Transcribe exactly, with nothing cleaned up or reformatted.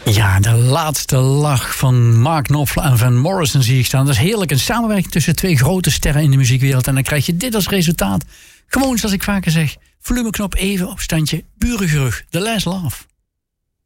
Ja, de laatste lach van Mark Knopfler en Van Morrison zie ik staan. Dat is heerlijk, een samenwerking tussen twee grote sterren in de muziekwereld. En dan krijg je dit als resultaat. Gewoon zoals ik vaker zeg, volumeknop even op standje, burengerug. The Last Laugh.